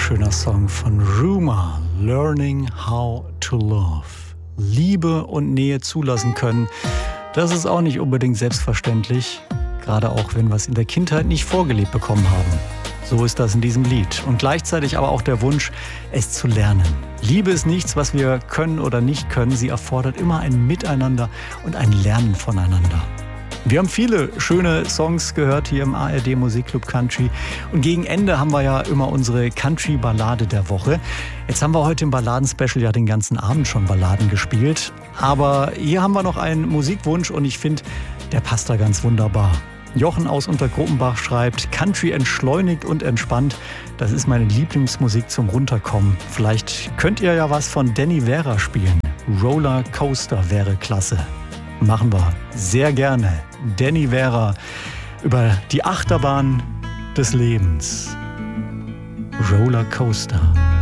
wunderschöner Song von Rumer, Learning How to Love. Liebe und Nähe zulassen können, das ist auch nicht unbedingt selbstverständlich, gerade auch wenn wir es in der Kindheit nicht vorgelebt bekommen haben. So ist das in diesem Lied. Und gleichzeitig aber auch der Wunsch, es zu lernen. Liebe ist nichts, was wir können oder nicht können. Sie erfordert immer ein Miteinander und ein Lernen voneinander. Wir haben viele schöne Songs gehört hier im ARD Musikclub Country. Und gegen Ende haben wir ja immer unsere Country-Ballade der Woche. Jetzt haben wir heute im Balladen-Special ja den ganzen Abend schon Balladen gespielt. Aber hier haben wir noch einen Musikwunsch und ich finde, der passt da ganz wunderbar. Jochen aus Untergruppenbach schreibt, Country entschleunigt und entspannt. Das ist meine Lieblingsmusik zum Runterkommen. Vielleicht könnt ihr ja was von Danny Vera spielen. Roller Coaster wäre klasse. Machen wir sehr gerne. Danny Vera über die Achterbahn des Lebens. Roller Coaster.